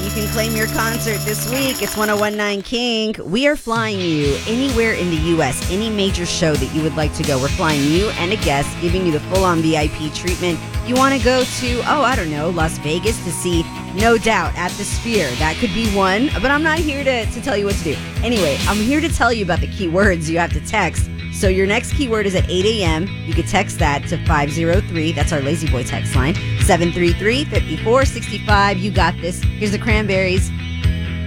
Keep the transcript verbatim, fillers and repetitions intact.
You can claim your concert this week. It's one oh one point nine King. We are flying you anywhere in the U S, any major show that you would like to go. We're flying you and a guest, giving you the full-on V I P treatment. You want to go to, oh, I don't know, Las Vegas to see No Doubt at the Sphere. That could be one, but I'm not here to, to tell you what to do. Anyway, I'm here to tell you about the keywords you have to text. So your next keyword is at eight a.m. You can text that to five oh three. That's our Lazy Boy text line. seven three three, five four six five. You got this. Here's the Cranberries.